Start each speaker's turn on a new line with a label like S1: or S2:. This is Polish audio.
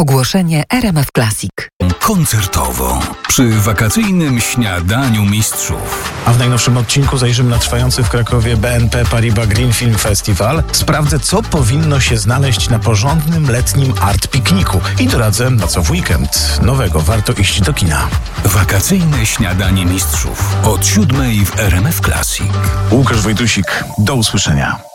S1: Ogłoszenie RMF Classic.
S2: Koncertowo przy wakacyjnym śniadaniu mistrzów.
S3: A w najnowszym odcinku zajrzymy na trwający w Krakowie BNP Paribas Green Film Festival. Sprawdzę, co powinno się znaleźć na porządnym letnim art pikniku i doradzę, na co w weekend nowego warto iść do kina.
S2: Wakacyjne śniadanie mistrzów od 7:00 w RMF Classic.
S3: Łukasz Wojtusik, do usłyszenia.